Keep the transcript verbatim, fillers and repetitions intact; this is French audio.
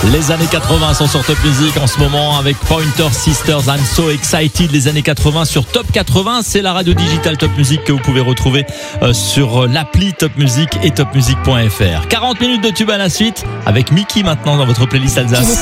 Les années quatre-vingts sont sur Top Music en ce moment avec Pointer Sisters. I'm so excited. Les années quatre-vingts sur Top quatre-vingts. C'est la radio digitale Top Music que vous pouvez retrouver euh, sur l'appli Top Music et top music point f r. quarante minutes de tube à la suite avec Mickey maintenant dans votre playlist Alsace.